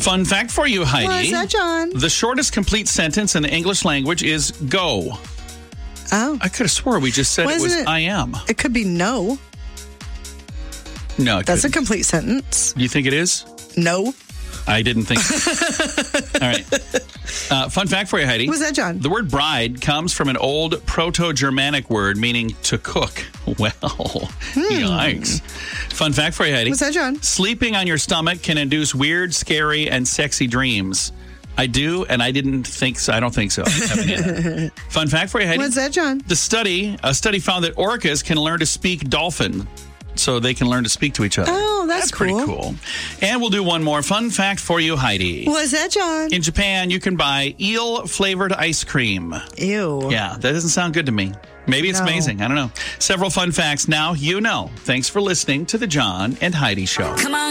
Fun fact for you, Heidi. What's that, John? The shortest complete sentence in the English language is go. Oh. I could have swore we just said it was I am. It could be no. No, That's a complete sentence. Do you think it is? No. I didn't think so. All right. Fun fact for you, Heidi. What's that, John? The word bride comes from an old Proto-Germanic word meaning to cook. Well, yikes. Fun fact for you, Heidi. What's that, John? Sleeping on your stomach can induce weird, scary, and sexy dreams. I do, and I didn't think so. I don't think so. I haven't yet. Fun fact for you, Heidi. What's that, John? A study found that orcas can learn to speak dolphin, so they can learn to speak to each other. Oh, that's pretty cool. And we'll do one more fun fact for you, Heidi. What's that, John? In Japan, you can buy eel-flavored ice cream. Ew. Yeah, that doesn't sound good to me. Maybe it's amazing. I don't know. Several fun facts now you know. Thanks for listening to the John and Heidi Show. Come on.